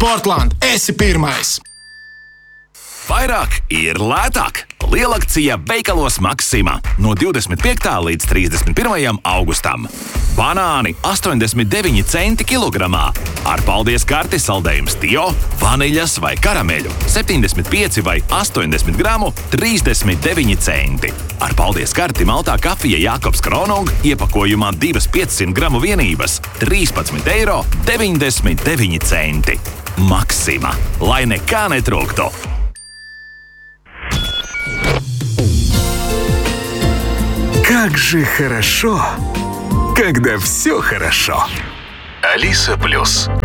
Sportland, esi pirmais! Vairāk ir lētāk. Lielakcija veikalos Maxima no 25. līdz 31. augustam. Banāni 89 centi kilogramā. Ar paldies karti saldējums Tio, vaniļas vai karameļu 75 vai 80 gramu 39 centi. Ar paldies karti maltā kafija Jākobs Kronung iepakojumā 2 500 gramu vienības 13,99 centi. Maxima, lai nekā netrūktu. Как же хорошо, когда все хорошо. Алиса Плюс.